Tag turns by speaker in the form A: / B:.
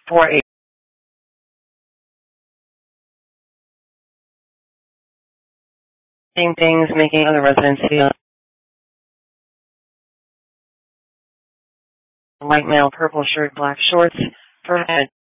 A: for a things making other residents feel white male, purple shirt, black shorts, for head.